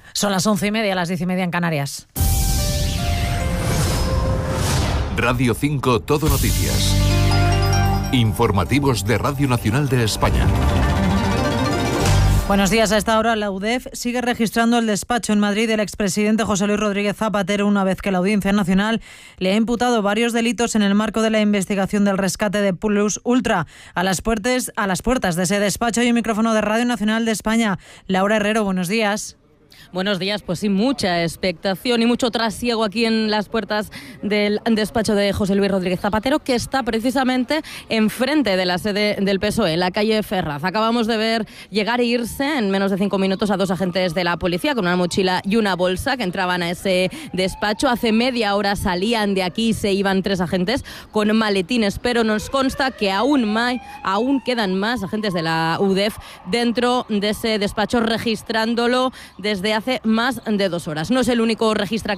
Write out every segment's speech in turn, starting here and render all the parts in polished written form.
Son las 11:30, las 10:30 en Canarias. Radio 5 Todo Noticias. Informativos de Radio Nacional de España. Buenos días. A esta hora la UDEF sigue registrando el despacho en Madrid del expresidente José Luis Rodríguez Zapatero, una vez que la Audiencia Nacional le ha imputado varios delitos en el marco de la investigación del rescate de Plus Ultra. A las puertas de ese despacho hay un micrófono de Radio Nacional de España. Laura Herrero, buenos días. Buenos días, pues sí, mucha expectación y mucho trasiego aquí en las puertas del despacho de José Luis Rodríguez Zapatero, que está precisamente enfrente de la sede del PSOE, en la calle Ferraz. Acabamos de ver llegar e irse en menos de 5 minutos a 2 agentes de la policía con una mochila y una bolsa que entraban a ese despacho. Hace media hora salían de aquí y se iban 3 agentes con maletines, pero nos consta que aún quedan más agentes de la UDEF dentro de ese despacho registrándolo desde hace más de 2 horas. No es el único registro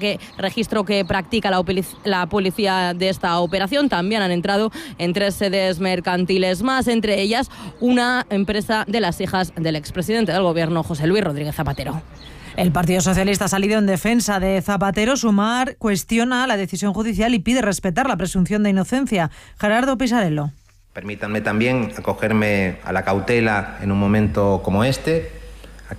que practica la policía de esta operación. También han entrado en 3 sedes mercantiles más, entre ellas una empresa de las hijas del expresidente del gobierno, José Luis Rodríguez Zapatero. El Partido Socialista ha salido en defensa de Zapatero. Sumar cuestiona la decisión judicial y pide respetar la presunción de inocencia. Gerardo Pisarello. Permítanme también acogerme a la cautela en un momento como este, a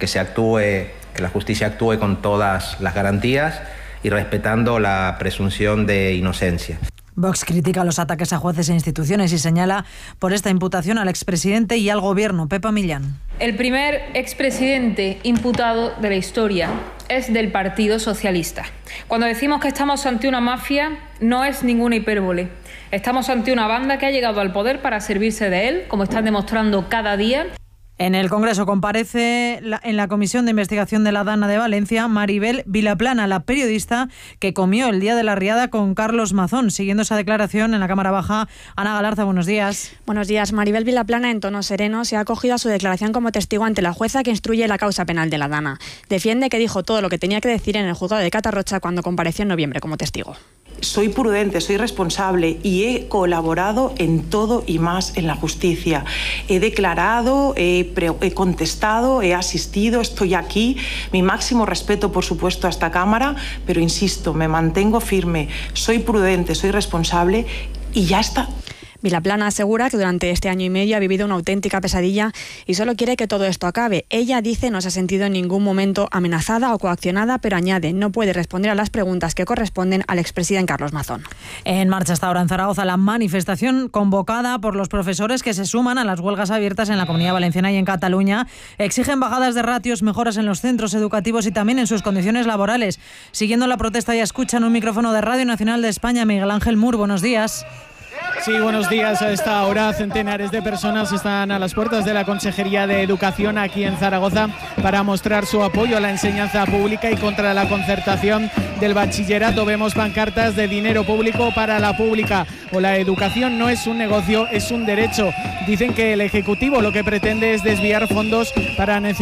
que la justicia actúe con todas las garantías y respetando la presunción de inocencia. Vox critica los ataques a jueces e instituciones y señala por esta imputación al expresidente y al gobierno. Pepa Millán. El primer expresidente imputado de la historia es del Partido Socialista. Cuando decimos que estamos ante una mafia, no es ninguna hipérbole. Estamos ante una banda que ha llegado al poder para servirse de él, como están demostrando cada día. En el Congreso comparece en la Comisión de Investigación de la Dana de Valencia Maribel Vilaplana, la periodista que comió el día de la riada con Carlos Mazón. Siguiendo esa declaración en la Cámara Baja, Ana Galarza, buenos días. Buenos días. Maribel Vilaplana, en tono sereno, se ha acogido a su declaración como testigo ante la jueza que instruye la causa penal de la Dana. Defiende que dijo todo lo que tenía que decir en el juzgado de Catarrocha cuando compareció en noviembre como testigo. Soy prudente, soy responsable y he colaborado en todo y más en la justicia. He declarado, he contestado, he asistido, estoy aquí. Mi máximo respeto, por supuesto, a esta Cámara, pero insisto, me mantengo firme, soy prudente, soy responsable y ya está. Vilaplana asegura que durante este año y medio ha vivido una auténtica pesadilla y solo quiere que todo esto acabe. Ella dice no se ha sentido en ningún momento amenazada o coaccionada, pero añade no puede responder a las preguntas que corresponden al expresidente Carlos Mazón. En marcha hasta ahora en Zaragoza la manifestación convocada por los profesores que se suman a las huelgas abiertas en la Comunidad Valenciana y en Cataluña. Exigen bajadas de ratios, mejoras en los centros educativos y también en sus condiciones laborales. Siguiendo la protesta ya escuchan un micrófono de Radio Nacional de España. Miguel Ángel Mur, buenos días. Sí, buenos días. A esta hora centenares de personas están a las puertas de la Consejería de Educación aquí en Zaragoza para mostrar su apoyo a la enseñanza pública y contra la concertación del bachillerato. Vemos pancartas de dinero público para la pública o la educación no es un negocio, es un derecho. Dicen que el Ejecutivo lo que pretende es desviar fondos para